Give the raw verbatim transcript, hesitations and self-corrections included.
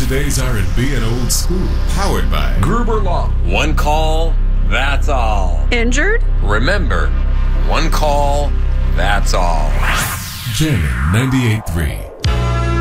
today's R and B and old school. Powered by Gruber Law. One call, that's all. Injured? Remember, one call, that's all. Jamming ninety-eight point three.